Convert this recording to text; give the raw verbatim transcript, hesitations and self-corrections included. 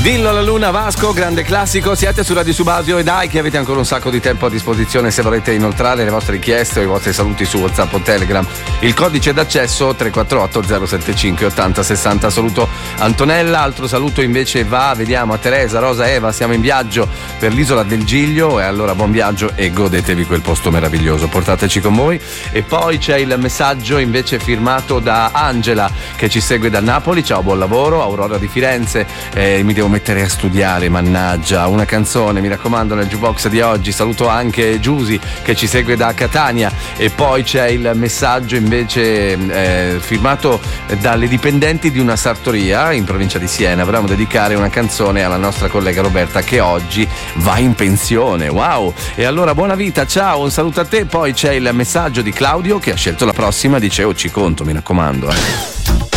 Dillo alla luna, Vasco, grande classico. Siete su Radio Subasio e dai che avete ancora un sacco di tempo a disposizione se volete inoltrare le vostre richieste o i vostri saluti su WhatsApp o Telegram. Il codice d'accesso tre quattro otto zero sette cinque otto zero sei zero. Saluto Antonella, altro saluto invece va, vediamo, a Teresa, Rosa, Eva. Siamo in viaggio per l'isola del Giglio e allora buon viaggio e godetevi quel posto meraviglioso, portateci con voi. E poi c'è il messaggio invece firmato da Angela che ci segue da Napoli. Ciao, buon lavoro. Aurora di Firenze, eh, mi devo mettere a studiare, mannaggia, una canzone mi raccomando nel jukebox di oggi. Saluto anche Giusy che ci segue da Catania. E poi c'è il messaggio invece eh, firmato dalle dipendenti di una sartoria in provincia di Siena. Volevamo dedicare una canzone alla nostra collega Roberta che oggi va in pensione. Wow! E allora buona vita, ciao, un saluto a te. Poi c'è il messaggio di Claudio che ha scelto la prossima, dice oh ci conto, mi raccomando, eh.